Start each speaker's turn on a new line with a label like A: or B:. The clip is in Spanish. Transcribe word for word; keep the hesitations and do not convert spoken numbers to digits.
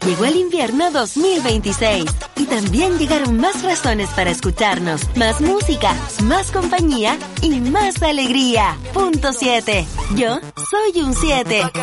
A: llegó el invierno dos mil veintiséis y también llegaron más razones para escucharnos, más música, más compañía y más alegría. Punto siete. Yo soy un siete.